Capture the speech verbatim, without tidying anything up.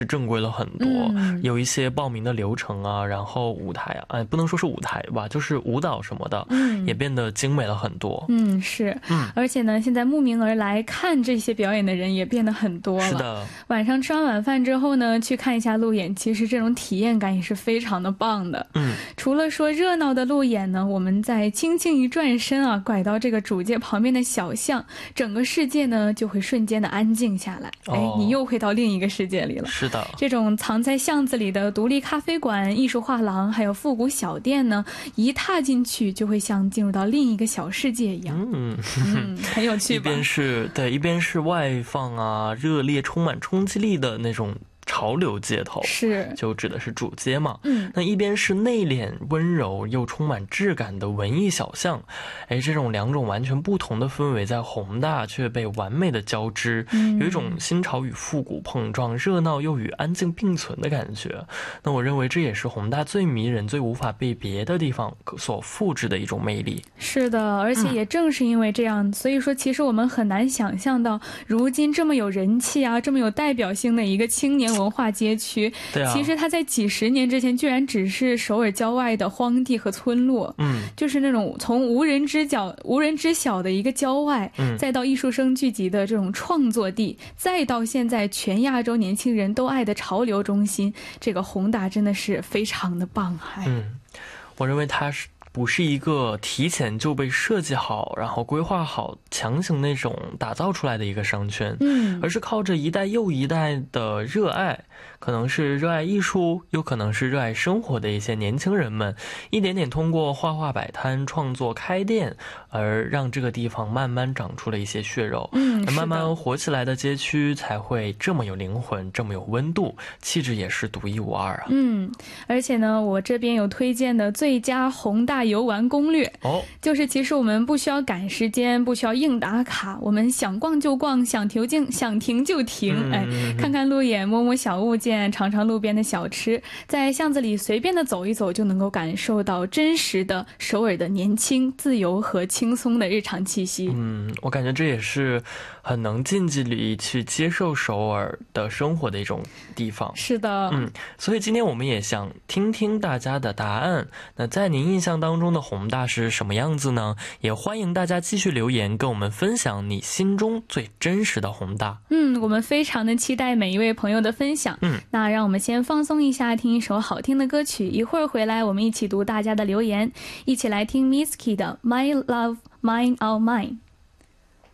正规了很多， 嗯有一些报名的流程啊，然后舞台啊，哎，不能说是舞台吧，就是舞蹈什么的， 嗯也变得精美了很多。 嗯，是， 嗯而且呢，现在慕名而来看这些表演的人也变得很多了。 是的， 晚上吃完晚饭之后呢，去看一下路演，其实这种体验感也是非常的棒的。 嗯， 除了说热闹的路演呢，我们再轻轻一转身啊，拐到这个主街旁边的小巷，整个世界呢就会瞬间的安静下来。 哦哎，你又回到另一个世界里了。 是的， 这种藏在巷子里的独立咖啡馆、艺术画廊，还有复古小店呢，一踏进去就会像进入到另一个小世界一样。 嗯， 嗯，很有趣吧？ 一边是对，一边是外放啊、热烈、充满冲击力的那种潮流街头， 是， 就指的是主街嘛。 嗯， 那一边是内敛、温柔又充满质感的文艺小巷，哎，这种两种完全不同的氛围在宏大却被完美的交织， 嗯有一种新潮与复古碰撞、热闹又与安静并存的感觉。那我认为这也是宏大最迷人、最无法被别的地方所复制的一种魅力。 是的，而且也正是因为这样，嗯、所以说其实我们很难想象到，如今这么有人气啊、这么有代表性的一个青年文化街区， 对啊， 其实它在几十年之前居然只是首尔郊外的荒地和村落， 嗯， 就是那种从无人知晓、无人知晓的一个郊外， 嗯， 再到艺术生聚集的这种创作地，再到现在全亚洲年轻人都爱的潮流中心，这个宏大真的是非常的棒，还嗯，我认为它是。不是一个提前就被设计好，然后规划好，强行那种打造出来的一个商圈， 嗯， 而是靠着一代又一代的热爱，可能是热爱艺术，又可能是热爱生活的一些年轻人们，一点点通过画画摆摊、创作开店，而让这个地方慢慢长出了一些血肉， 嗯， 慢慢活起来的街区才会这么有灵魂，这么有温度，气质也是独一无二啊。 嗯，而且呢，我这边有推荐的最佳宏大游玩攻略哦， 就是其实我们不需要赶时间，不需要硬打卡，我们想逛就逛，想停就想停就停， 嗯、 哎，看看路演，摸摸小物件，尝尝路边的小吃，在巷子里随便的走一走，就能够感受到真实的首尔的年轻、自由和轻松的日常气息。 嗯，我感觉这也是很能近距离去接受首尔的生活的一种地方。 是的， 嗯，所以今天我们也想听听大家的答案。那在您印象当中的宏大是什么样子呢？也欢迎大家继续留言跟我们分享你心中最真实的宏大。 嗯，我们非常的期待每一位朋友的分享。 嗯， 那让我们先放松一下，听一首好听的歌曲，一会儿回来我们一起读大家的留言，一起来听 Misky 的 My Love Mine All Mine。